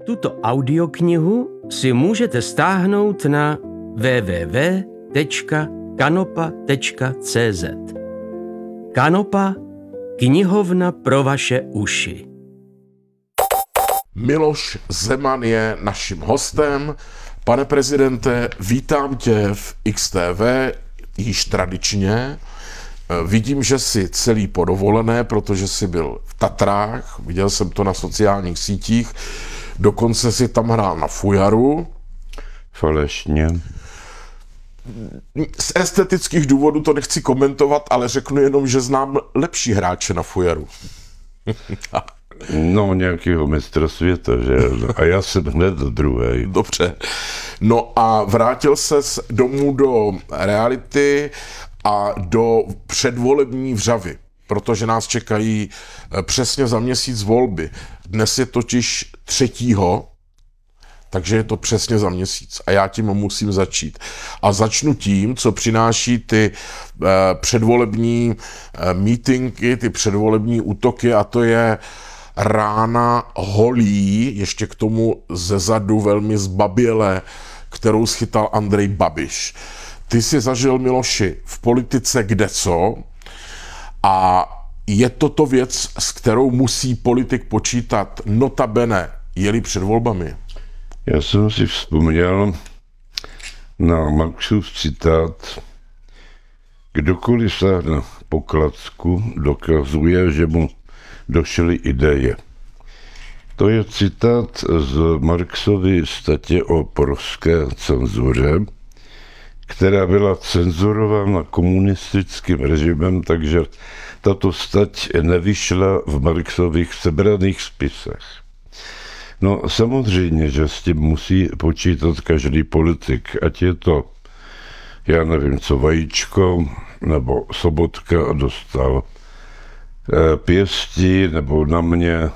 Tuto audioknihu si můžete stáhnout na www.kanopa.cz. Kanopa, knihovna pro vaše uši. Miloš Zeman je naším hostem. Pane prezidente, vítám tě v XTV, již tradičně. Vidím, že jsi celý po dovolené, protože jsi byl v Tatrách, viděl jsem to na sociálních sítích, dokonce si tam hrál na fujaru. Falešně. Z estetických důvodů to nechci komentovat, ale řeknu jenom, že znám lepší hráče na fujaru. No, nějakého mistra světa, že? A já jsem hned druhý. Dobře. No a vrátil ses domů do reality a do předvolební vřavy, protože nás čekají přesně za měsíc volby. Dnes je totiž 3. takže je to přesně za měsíc a já tím musím začít. A začnu tím, co přináší ty předvolební mítinky, ty předvolební útoky, a to je rána holí, ještě k tomu zezadu velmi zbabělé, kterou schytal Andrej Babiš. Ty jsi zažil, Miloši, v politice kdeco a je toto věc, s kterou musí politik počítat, notabene, je-li před volbami? Já jsem si vzpomněl na Marxův citát: kdokoliv sáhne po klacku, dokazuje, že mu došly ideje. To je citát z Marxovy statě o pruské cenzuře, která byla cenzurována komunistickým režimem, takže tato stať nevyšla v Marxových sebraných spisech. No samozřejmě, že s tím musí počítat každý politik, ať je to, já nevím co, Vajíčko, nebo Sobotka dostal pěstí, nebo na mě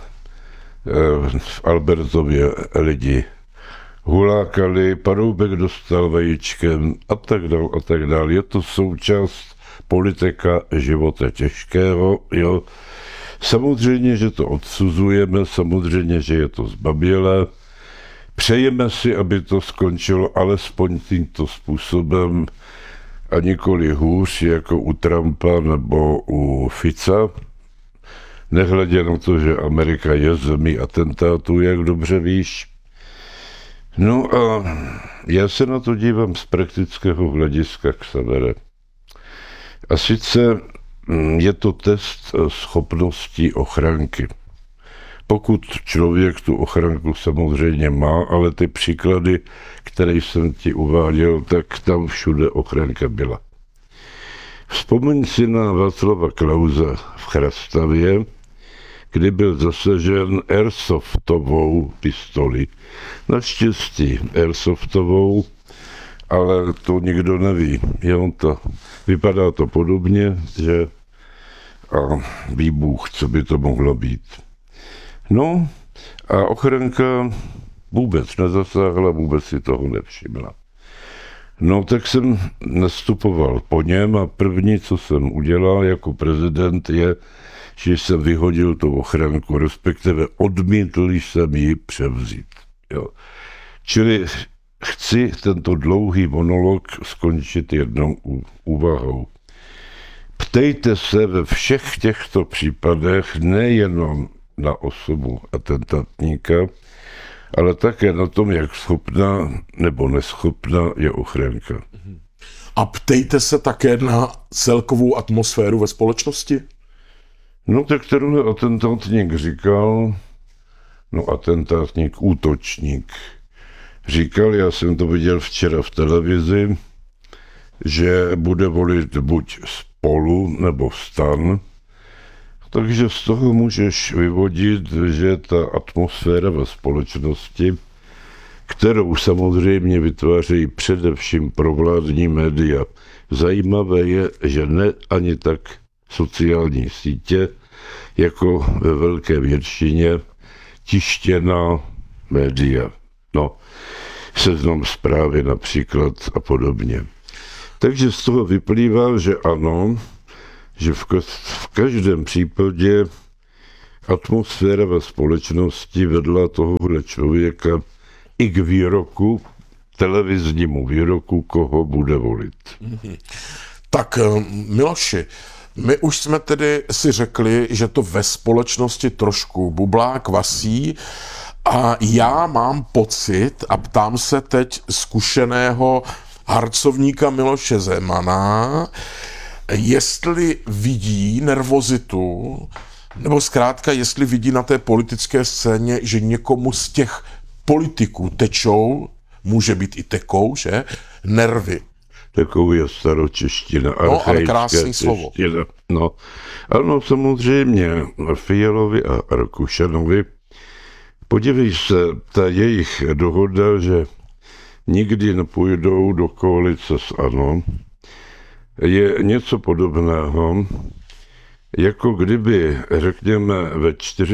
v Albertově lidi hulákali, Paroubek dostal vajíčkem a tak dál. Je to součást politika života těžkého, jo. Samozřejmě, že to odsuzujeme, samozřejmě, že je to zbabělé. Přejeme si, aby to skončilo alespoň tímto způsobem a nikoli hůř, jako u Trumpa nebo u Fica. Nehledě na to, že Amerika je zemí atentátů, jak dobře víš. No a já se na to dívám z praktického hlediska, Xavere. A sice je to test schopností ochranky. Pokud člověk tu ochranku samozřejmě má, ale ty příklady, které jsem ti uváděl, tak tam všude ochranka byla. Vzpomeň si na Václava Klause v Chrastavě, kdy byl zasažen airsoftovou pistoli. Naštěstí airsoftovou, ale to nikdo neví. Vypadá to podobně, že a výbuch, co by to mohlo být. No a ochranka vůbec nezasáhla, vůbec si toho nevšimla. No tak jsem nastupoval po něm a první, co jsem udělal jako prezident, je, že jsem vyhodil tu ochranku, respektive odmítl jsem ji převzít. Jo. Čili chci tento dlouhý monolog skončit jednou úvahou. Ptejte se ve všech těchto případech nejenom na osobu atentátníka, ale také na tom, jak schopná nebo neschopná je ochranka. A ptejte se také na celkovou atmosféru ve společnosti? No tak tenhle atentátník říkal, útočník, říkal, já jsem to viděl včera v televizi, že bude volit buď Spolu nebo STAN, takže z toho můžeš vyvodit, že ta atmosféra ve společnosti, kterou samozřejmě vytvářejí především provládní média. Zajímavé je, že ne ani tak sociální sítě, jako ve velké většině tištěná média. No, Seznam Zprávy například a podobně. Takže z toho vyplývá, že ano, že v každém případě atmosféra ve společnosti vedla tohohle člověka i k výroku, televiznímu výroku, koho bude volit. Tak Miloši, my už jsme tedy si řekli, že to ve společnosti trošku bublá, kvasí a já mám pocit, a ptám se teď zkušeného harcovníka Miloše Zemana, jestli vidí nervozitu, nebo zkrátka, jestli vidí na té politické scéně, že někomu z těch politiků tečou, může být i tekou, že, nervy. Takovou je staročeština, No, ale krásný slovo. No, ano, samozřejmě, Fialovi a Rakušanovi. Podívej se, ta jejich dohoda, že nikdy nepůjdou do koalice s ANO, je něco podobného, jako kdyby, řekněme, ve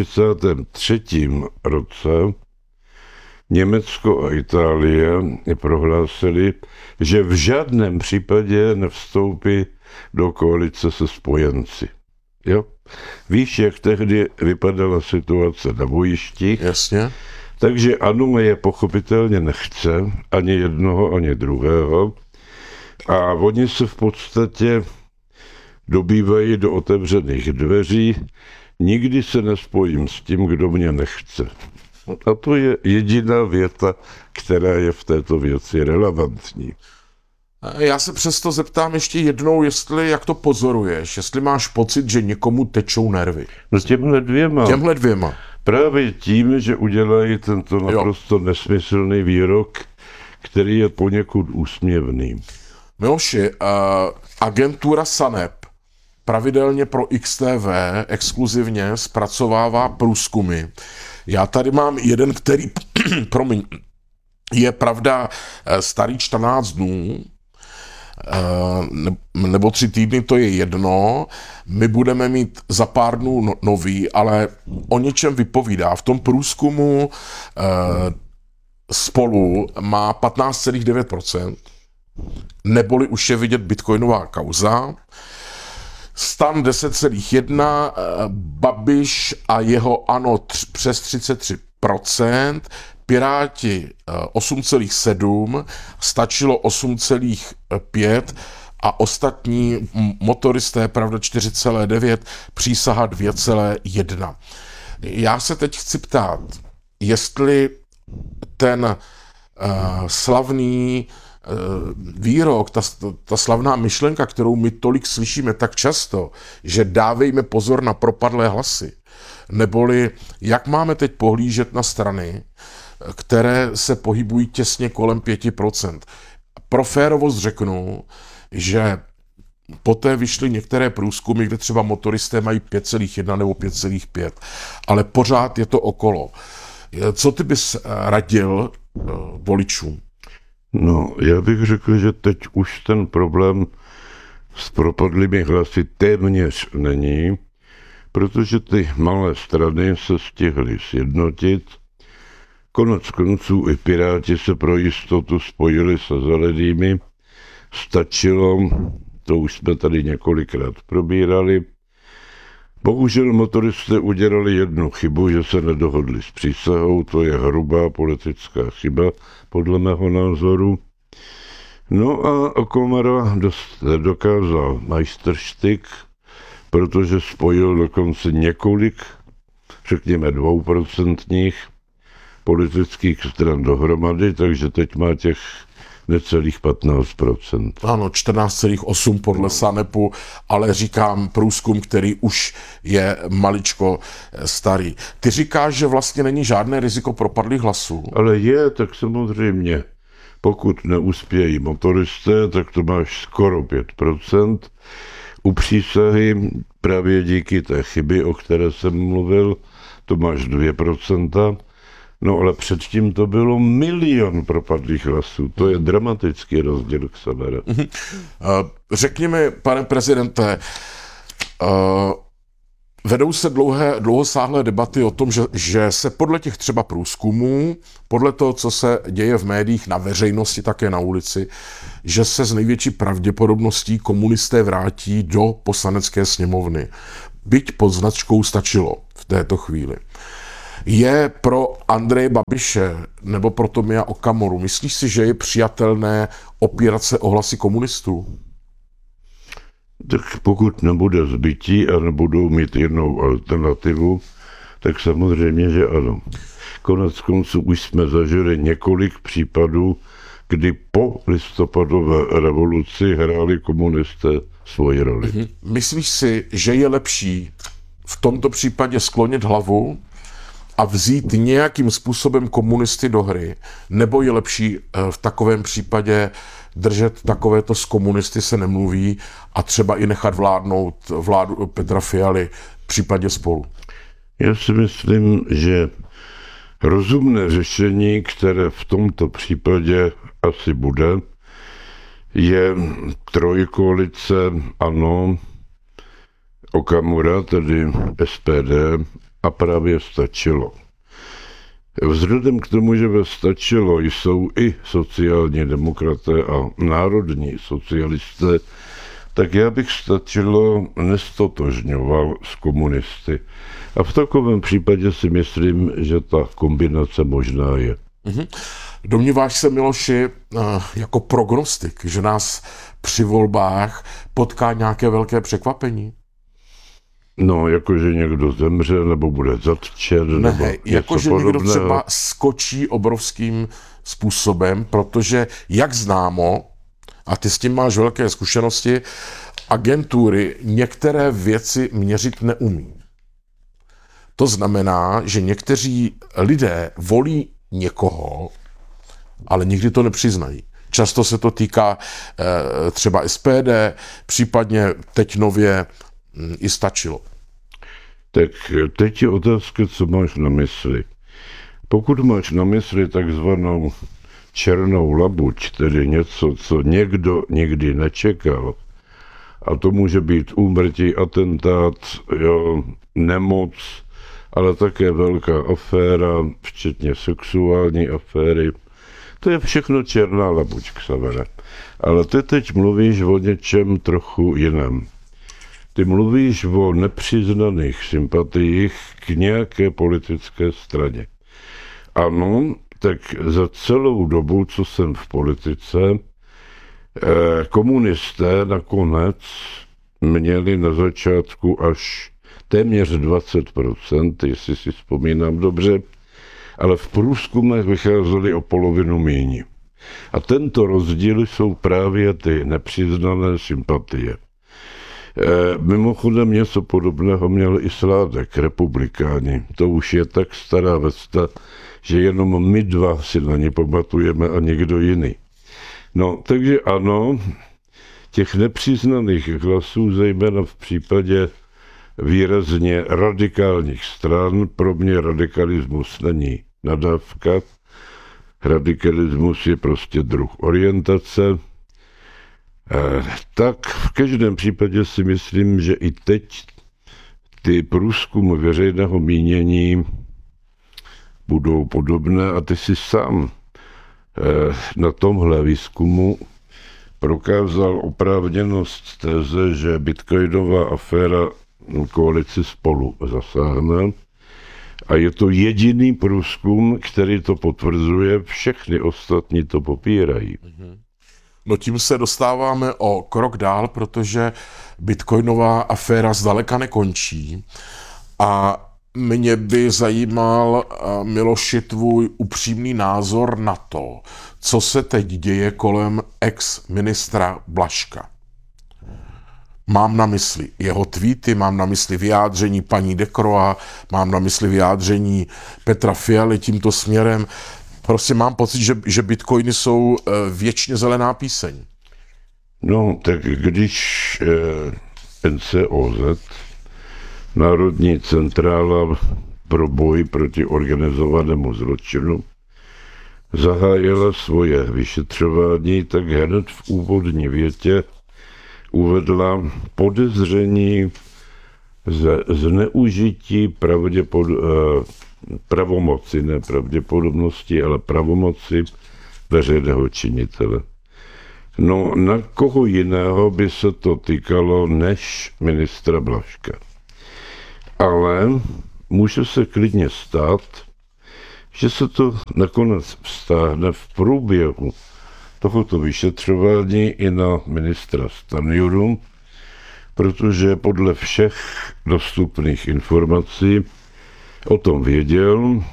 43. roce Německo a Itálie prohlásili, že v žádném případě nevstoupí do koalice se spojenci. Jo? Víš, jak tehdy vypadala situace na bojištích? Jasně. Takže ANO je pochopitelně nechce, ani jednoho, ani druhého. A oni se v podstatě dobývají do otevřených dveří. Nikdy se nespojím s tím, kdo mě nechce. A to je jediná věta, která je v této věci relevantní. Já se přesto zeptám ještě jednou, jak to pozoruješ, jestli máš pocit, že někomu tečou nervy. No těmhle dvěma. Právě tím, že udělají tento naprosto nesmyslný výrok, který je poněkud úsměvný. Miloši, agentura SANEP pravidelně pro XTV exkluzivně zpracovává průzkumy. Já tady mám jeden, který, promiň, je pravda starý 14 dnů, nebo 3 týdny, to je jedno. My budeme mít za pár dnů nový, ale o něčem vypovídá. V tom průzkumu Spolu má 15,9%, neboli už je vidět bitcoinová kauza. Stan 10,1%, Babiš a jeho ANO přes 33%, Piráti 8,7%, stačilo 8,5% a ostatní motoristé, pravda 4,9%, přísaha 2,1%. Já se teď chci ptát, jestli ten slavný výrok, ta slavná myšlenka, kterou my tolik slyšíme tak často, že dávejme pozor na propadlé hlasy, neboli jak máme teď pohlížet na strany, které se pohybují těsně kolem 5%. Pro férovost řeknu, že poté vyšly některé průzkumy, kde třeba motoristé mají 5,1 nebo 5,5, ale pořád je to okolo. Co ty bys radil voličům? No, já bych řekl, že teď už ten problém s propadlými hlasy téměř není, protože ty malé strany se stihly sjednotit. Konec konců i Piráti se pro jistotu spojili se Zelenými. Stačilo, to už jsme tady několikrát probírali. Bohužel motoristé udělali jednu chybu, že se nedohodli s přísahou, to je hrubá politická chyba, podle mého názoru. No a Okamura dokázal majstrštyk, protože spojil dokonce několik, řekněme 2% politických stran dohromady, takže teď má těch necelých 15%. Ano, 14,8 podle SANEPu, ale říkám průzkum, který už je maličko starý. Ty říkáš, že vlastně není žádné riziko propadlých hlasů. Ale je, tak samozřejmě. Pokud neuspějí motoristé, tak to máš skoro 5%. U přísahy právě díky té chyby, o které jsem mluvil, to máš 2%. No ale předtím to bylo 1 000 000 propadlých hlasů. To je dramatický rozdíl k Severu. Řekni mi, pane prezidente, vedou se dlouhosáhlé debaty o tom, že se podle těch třeba průzkumů, podle toho, co se děje v médiích, na veřejnosti, také na ulici, že se s největší pravděpodobností komunisté vrátí do Poslanecké sněmovny. byť pod značkou stačilo v této chvíli. Je pro Andreje Babiše nebo pro Tomia Okamoru, myslíš si, že je přijatelné opírat se o hlasy komunistů? Tak pokud nebude zbytí a nebudou mít jinou alternativu, tak samozřejmě, že ano. Konec konců už jsme zažili několik případů, kdy po listopadové revoluci hráli komunisté svoji roli. Myslíš si, že je lepší v tomto případě sklonit hlavu a vzít nějakým způsobem komunisty do hry, nebo je lepší v takovém případě držet takovéto s komunisty se nemluví a třeba i nechat vládnout vládu Petra Fialy v případě Spolu? Já si myslím, že rozumné řešení, které v tomto případě asi bude, je trojkoalice ANO, Okamura, tedy SPD, a právě stačilo. Vzhledem k tomu, že ve stačilo jsou i sociální demokraté a národní socialisté, tak já bych stačilo nestotožňoval s komunisty. A v takovém případě si myslím, že ta kombinace možná je. Domníváš se, Miloši, jako prognostik, že nás při volbách potká nějaké velké překvapení? No, jakože někdo zemře, nebo bude zatčen, nebo jakože někdo třeba skočí obrovským způsobem, protože, jak známo, a ty s tím máš velké zkušenosti, agentury některé věci měřit neumí. To znamená, že někteří lidé volí někoho, ale nikdy to nepřiznají. Často se to týká třeba SPD, případně teď nově i stačilo. Tak teď je otázka, co máš na mysli. Pokud máš na mysli takzvanou černou labuť, tedy něco, co někdo nikdy nečekal, a to může být úmrtí, atentát, jo, nemoc, ale také velká aféra, včetně sexuální aféry. To je všechno černá labuť, Xavere. Ale ty teď mluvíš o něčem trochu jiném. Ty mluvíš o nepřiznaných sympatiích k nějaké politické straně. Ano, tak za celou dobu, co jsem v politice, komunisté nakonec měli na začátku až téměř 20%, jestli si vzpomínám dobře, ale v průzkumech vycházeli o polovinu míň. A tento rozdíl jsou právě ty nepřiznané sympatie. Mimochodem něco podobného měl i Sládek, republikáni. To už je tak stará vesta, že jenom my dva si na ně pamatujeme a někdo jiný. No, takže ano, těch nepřiznaných hlasů, zejména v případě výrazně radikálních stran, pro mě radikalismus není nadávka. Radikalismus je prostě druh orientace. Tak v každém případě si myslím, že i teď ty průzkumy veřejného mínění budou podobné a ty si sám na tomhle výzkumu prokázal oprávněnost téze, že bitcoinová aféra koalici Spolu zasáhne. A je to jediný průzkum, který to potvrzuje, všechny ostatní to popírají. No tím se dostáváme o krok dál, protože bitcoinová aféra zdaleka nekončí. A mě by zajímal, Miloši, tvůj upřímný názor na to, co se teď děje kolem ex-ministra Blažka. Mám na mysli jeho tweety, mám na mysli vyjádření paní Decroix, mám na mysli vyjádření Petra Fialy tímto směrem. Prostě mám pocit, že bitcoiny jsou věčně zelená píseň. No, tak když NCOZ, Národní centrála pro boj proti organizovanému zločinu, zahájila svoje vyšetřování, tak hned v úvodní větě uvedla podezření ze zneužití pravomoci, ne pravděpodobnosti, ale pravomoci veřejného činitele. No, na koho jiného by se to týkalo než ministra Blažka. ale může se klidně stát, že se to nakonec vztáhne v průběhu tohoto vyšetřování i na ministra Stanjuru, protože podle všech dostupných informací o tom věděl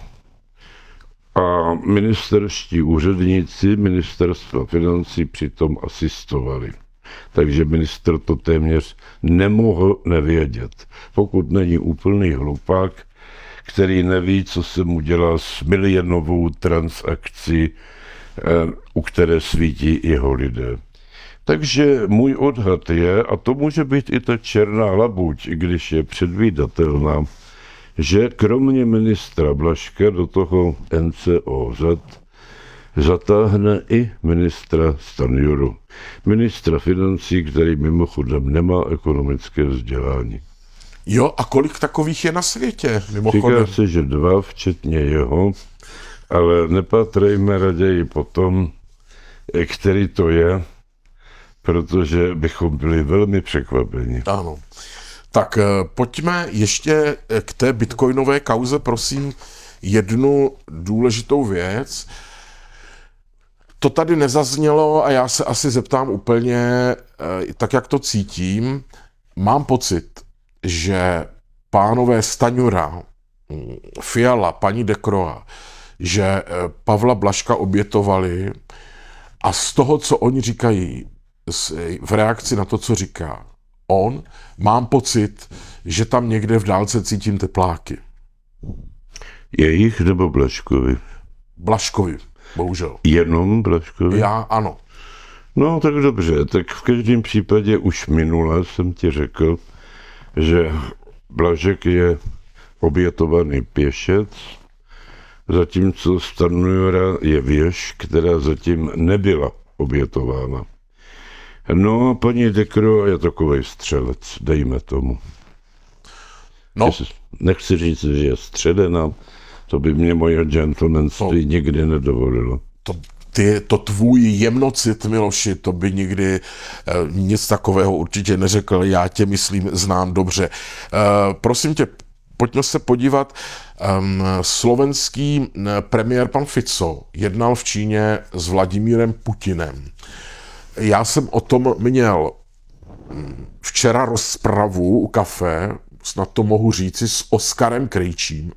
a ministerští úředníci ministerstva financí přitom asistovali. Takže ministr to téměř nemohl nevědět, pokud není úplný hlupák, který neví, co se mu dělá s milionovou transakcí, u které svítí jeho lidé. Takže můj odhad je, a to může být i ta černá labuť, i když je předvídatelná, že kromě ministra Blažka do toho NCOZ zatáhne i ministra Stanjuru. Ministra financí, který mimochodem nemá ekonomické vzdělání. Jo, a kolik takových je na světě, mimochodem? Říká se, že 2, včetně jeho, ale nepatrejme raději potom, který to je, protože bychom byli velmi překvapeni. Ano. Tak pojďme ještě k té bitcoinové kauze, prosím, jednu důležitou věc. To tady nezaznělo a já se asi zeptám úplně tak, jak to cítím. Mám pocit, že pánové Stanjura, Fiala, paní Decroix, že Pavla Blažka obětovali a z toho, co oni říkají, v reakci na to, co říká on, mám pocit, že tam někde v dálce cítím tepláky. Jejich nebo Blažkovi? Blažkovi, bohužel. Jenom Blažkovi? Já ano. No tak dobře, tak v každém případě už minule jsem ti řekl, že Blažek je obětovaný pěšec, zatímco Stanjura je věž, která zatím nebyla obětována. No a paní Decroix je takovej střelec, dejme tomu. No. Nechci říct, že je středena, to by mě moje gentlemanství nikdy nedovolilo. To tvůj jemnocit, Miloši, to by nikdy nic takového určitě neřekl. Já tě, myslím, znám dobře. Prosím tě, pojďme se podívat. Slovenský premiér pan Fico jednal v Číně s Vladimírem Putinem. Já jsem o tom měl včera rozpravu u kafe, snad to mohu říci, s Oskarem Krejčím,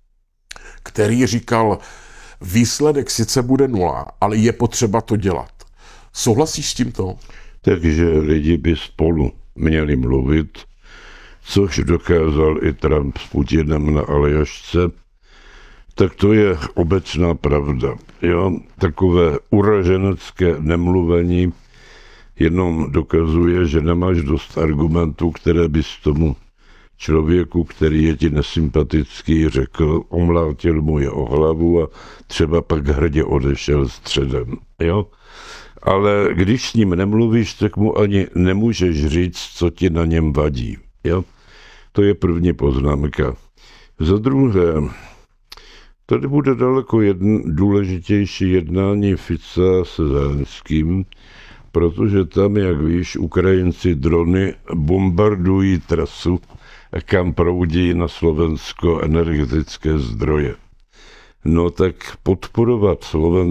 který říkal, výsledek sice bude 0, ale je potřeba to dělat. Souhlasíš s tímto? Takže lidi by spolu měli mluvit, což dokázal i Trump s Putinem na Aljašce, tak to je obecná pravda. Jo? Takové uraženecké nemluvení jenom dokazuje, že nemáš dost argumentů, které bys tomu člověku, který je ti nesympatický, řekl, omlátil mu je o hlavu a třeba pak hrdě odešel středem. Jo? Ale když s ním nemluvíš, tak mu ani nemůžeš říct, co ti na něm vadí. Jo? To je první poznámka. Za druhé, tady bude daleko důležitější jednání Fica se Zelenským, protože tam, jak víš, Ukrajinci drony bombardují trasu, kam proudí na Slovensko energetické zdroje. No tak podporovat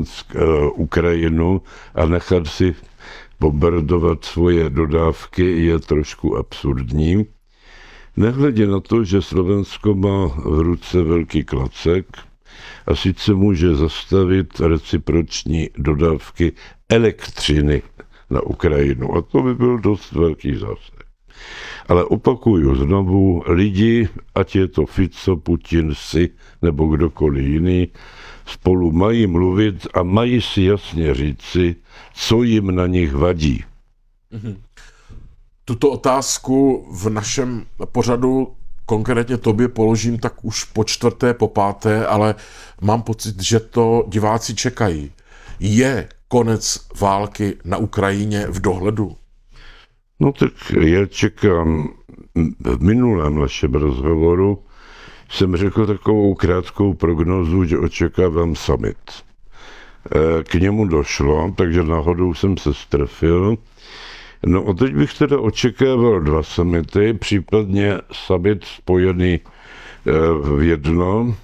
Ukrajinu a nechat si bombardovat svoje dodávky je trošku absurdní. Nehledě na to, že Slovensko má v ruce velký klacek a sice může zastavit reciproční dodávky elektřiny na Ukrajinu. A to by byl dost velký zásah. Ale opakuju znovu, lidi, ať je to Fico, Putin, si nebo kdokoliv jiný, spolu mají mluvit a mají si jasně říci, co jim na nich vadí. Tuto otázku v našem pořadu konkrétně tobě položím tak už po 4., po 5., ale mám pocit, že to diváci čekají. Je konec války na Ukrajině v dohledu? No tak já čekám, v minulém našem rozhovoru jsem řekl takovou krátkou prognozu, že očekávám summit. K němu došlo, takže náhodou jsem se strefil. No a teď bych teda očekával 2 summity, případně summit spojený v jedno.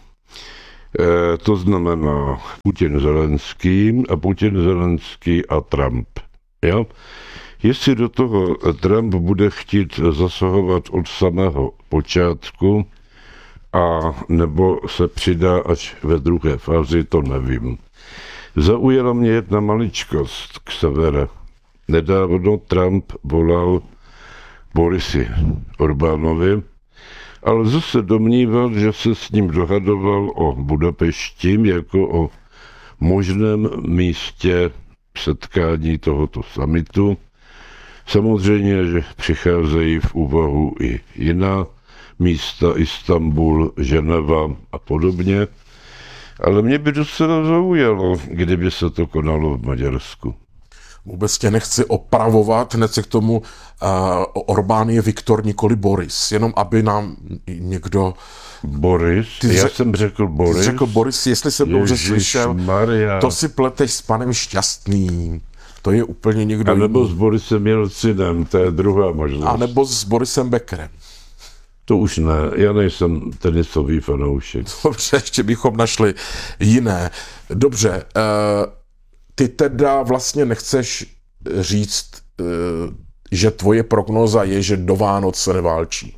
To znamená Putin-Zelenský a Putin-Zelenský a Trump. Jo? Jestli do toho Trump bude chtít zasahovat od samého počátku a nebo se přidá až ve druhé fázi, to nevím. Zaujala mě jedna maličkost k severe. Nedávno Trump volal Borisi Orbánovi, ale zase domníval, že se s ním dohadoval o Budapešti jako o možném místě setkání tohoto summitu. Samozřejmě, že přicházejí v úvahu i jiná místa, Istanbul, Ženeva a podobně, ale mě by docela zaujalo, kdyby se to konalo v Maďarsku. Vůbec tě nechci opravovat, hned se k tomu Orbán je Viktor, nikoli Boris, jenom aby nám někdo... Boris? Já jsem řekl Boris. Ty řekl Boris, jestli jsem dobře slyšel, Maria. To si pleteš s panem Šťastným. To je úplně někdo jiný. A nebo s Borisem Jelcinem, to je druhá možnost. A nebo s Borisem Beckerem. To už ne, já nejsem tenisový fanoušek. Dobře, ještě bychom našli jiné. Dobře, ty teda vlastně nechceš říct, že tvoje prognóza je, že do Vánoc se neválčí.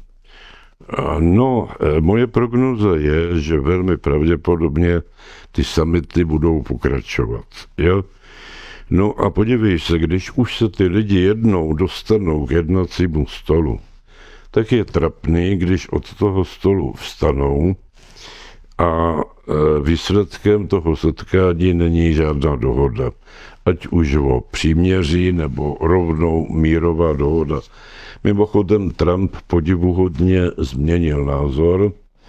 No, moje prognóza je, že velmi pravděpodobně ty summity budou pokračovat. Jo? No a podívej se, když už se ty lidi jednou dostanou k jednacímu stolu, tak je trapný, když od toho stolu vstanou a výsledkem toho setkání není žádná dohoda. Ať už o příměří nebo rovnou mírová dohoda. Mimochodem Trump podivuhodně změnil názor.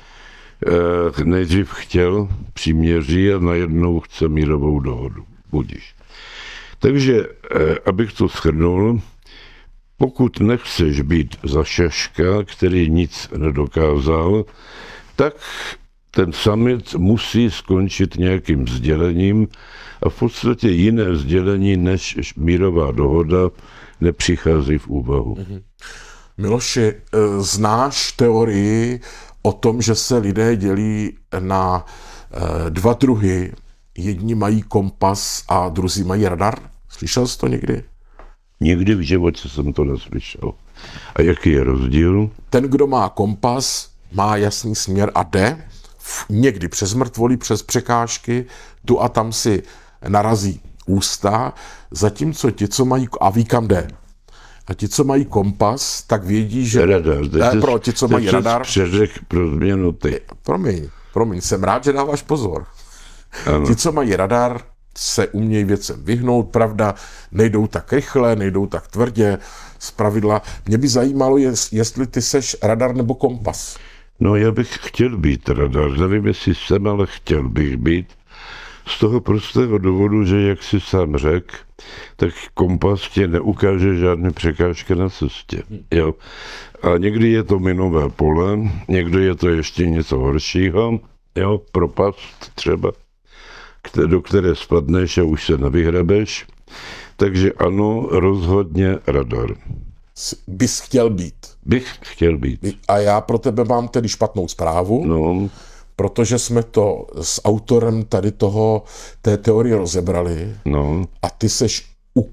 Nejdřív chtěl příměří a najednou chce mírovou dohodu. Budiš. Takže, abych to shrnul, pokud nechceš být za šaška, který nic nedokázal, tak ten summit musí skončit nějakým sdělením a v podstatě jiné sdělení než mírová dohoda nepřichází v úvahu. Miloši, znáš teorii o tom, že se lidé dělí na dva druhy? Jedni mají kompas a druzí mají radar? Slyšel jsi to někdy? Nikdy v životě jsem to neslyšel. A jaký je rozdíl? Ten, kdo má kompas, má jasný směr a jde, někdy přes mrtvolí, přes překážky, tu a tam si narazí ústa, zatímco ti, co mají, a ví, kam jde. A ti, co mají kompas, tak vědí, že... Radar. Ti, co mají radar... Pro změnu ty. Promiň, jsem rád, že dáváš pozor. Ano. Ti, co mají radar, se umějí věcem vyhnout, pravda, nejdou tak rychle, nejdou tak tvrdě, zpravidla. Mě by zajímalo, jestli ty seš radar nebo kompas. No, já bych chtěl být radar, nevím, jestli jsem, ale chtěl bych být. Z toho prostého důvodu, že jak si sám řekl, tak kompas tě neukáže žádné překážky na cestě. Jo. A někdy je to minové pole, někdy je to ještě něco horšího, jo, propast třeba, do které spadneš a už se nevyhrabeš. Takže ano, rozhodně radar. Bys chtěl být. Bych chtěl být. A já pro tebe mám tedy špatnou zprávu, no. Protože jsme to s autorem tady té teorie rozebrali no. A ty seš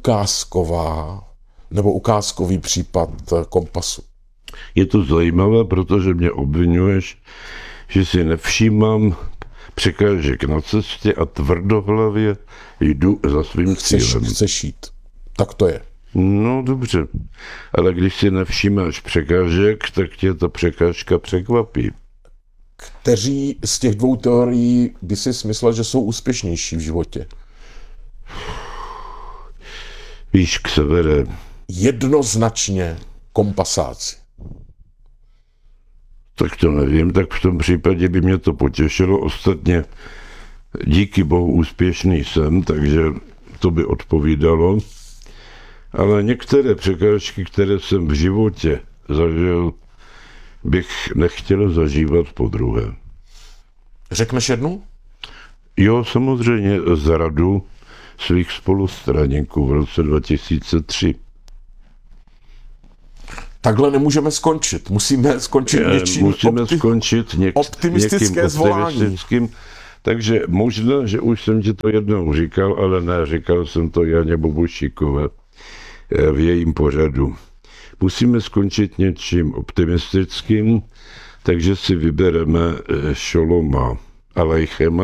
ukázkový případ kompasu. Je to zajímavé, protože mě obvinuješ, že si nevšímám překážek na cestě a tvrdohlavě jdu za svým cílem. Chceš jít. Tak to je. No dobře, ale když si nevšímáš překážek, tak tě ta překážka překvapí. Kteří z těch dvou teorií by si myslel, že jsou úspěšnější v životě? Víš, k severe. Jednoznačně kompasáci. Tak to nevím, tak v tom případě by mě to potěšilo. Ostatně díky bohu úspěšný jsem, takže to by odpovídalo. Ale některé překážky, které jsem v životě zažil, bych nechtěl zažívat podruhé. Řekneš jednu? Jo, samozřejmě zradu svých spolustraníků v roce 2003. takhle nemůžeme skončit. Musíme skončit něčím optimistické zvolání. Takže možná, že už jsem ti to jednou říkal, ale ne, říkal jsem to Janě Bobošíkové v jejím pořadu. Musíme skončit něčím optimistickým, takže si vybereme Šoloma Aleichema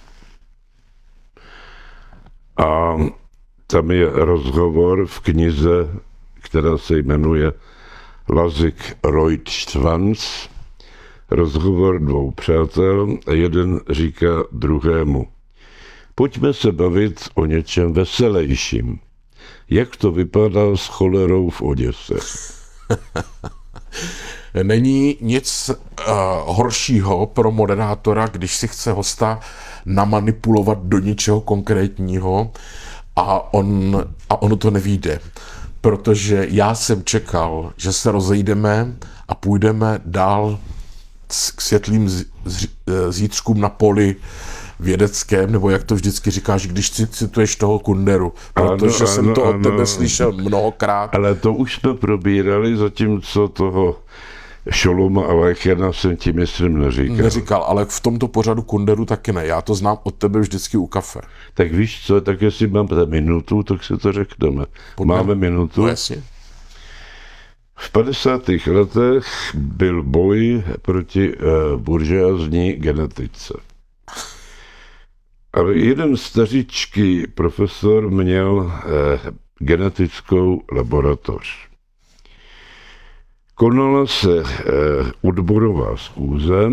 a tam je rozhovor v knize, která se jmenuje Lazik Reutschwanz, rozhovor dvou přátel a jeden říká druhému: pojďme se bavit o něčem veselějším. Jak to vypadá s cholerou v Oděse? Není nic horšího pro moderátora, když si chce hosta namanipulovat do něčeho konkrétního a ono to nevyjde. Protože já jsem čekal, že se rozejdeme a půjdeme dál k světlým zítřkům na poli vědeckém, nebo jak to vždycky říkáš, když cituješ toho Kunderu, protože jsem to od tebe slyšel mnohokrát. Ale to už jsme probírali, zatímco toho Šoloma Aleichema jsem ti myslím neříkal. Ale v tomto pořadu Kunderu taky ne. Já to znám od tebe vždycky u kafe. Tak víš co, tak jestli máme minutu, tak si to řekneme. Máme minutu? No, jasně. V 50. letech byl boj proti buržoazní genetice. Ale jeden stařičký profesor měl genetickou laboratoř. Konala se odborová schůze,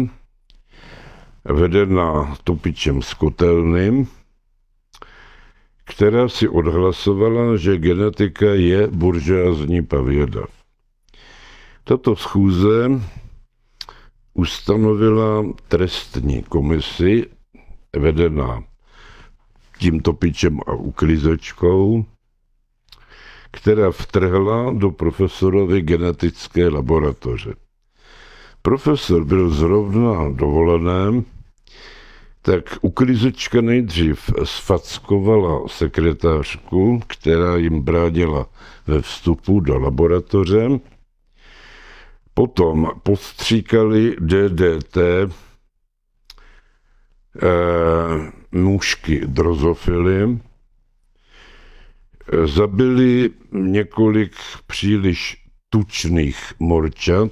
vedená Topičem z Kotelny, která si odhlasovala, že genetika je buržoazní pavěda. Tato schůze ustanovila trestní komisi, vedená tím Topičem a Uklízečkou, která vtrhla do profesorovy genetické laboratoře. Profesor byl zrovna dovolený, tak Uklízečka nejdřív sfackovala sekretářku, která jim bránila ve vstupu do laboratoře, potom postříkali DDT mužky drozofily, zabili několik příliš tučných morčat,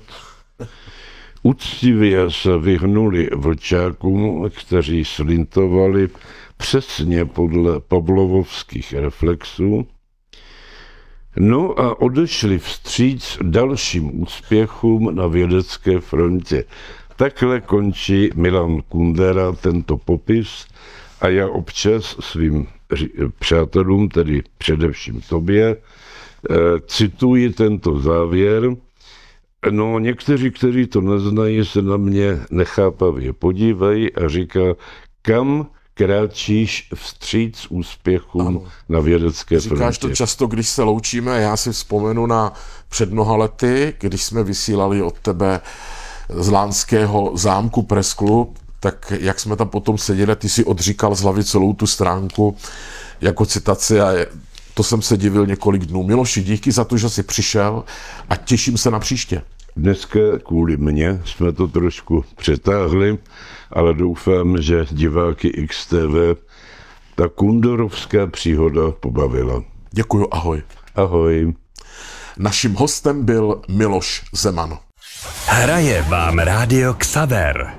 úctivě se vyhnuli vlčákům, kteří slintovali přesně podle pavlovovských reflexů, no a odešli vstříc dalším úspěchům na vědecké frontě. Takhle končí Milan Kundera tento popis a já občas svým přátelům, tedy především tobě, cituji tento závěr. No, někteří, kteří to neznají, se na mě nechápavě podívají a říká, kam kráčíš vstříc úspěchům na vědecké frontě. Říkáš to často, když se loučíme. Já si vzpomenu na před mnoha lety, když jsme vysílali od tebe z Lánského zámku Press Club, tak jak jsme tam potom seděli, ty si odříkal z hlavy celou tu stránku jako citaci a to jsem se divil několik dnů. Miloši, díky za to, že jsi přišel a těším se na příště. Dneska kvůli mně jsme to trošku přetáhli, ale doufám, že diváky XTV ta kunderovská příhoda pobavila. Děkuju, ahoj. Ahoj. Naším hostem byl Miloš Zeman. Hraje vám Rádio Xaver.